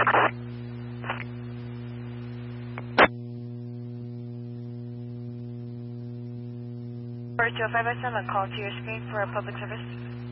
For 205, I send a call to your screen for a public service.